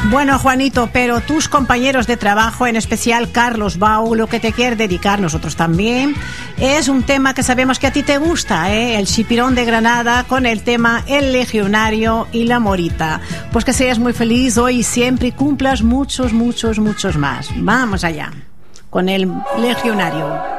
Bueno, Juanito, pero tus compañeros de trabajo, en especial Carlos Bau, lo que te quiere dedicar, nosotros también, es un tema que sabemos que a ti te gusta, ¿eh? El Chipirón de Granada con el tema El Legionario y la Morita. Pues que seas muy feliz hoy y siempre y cumplas muchos más. Vamos allá con el Legionario.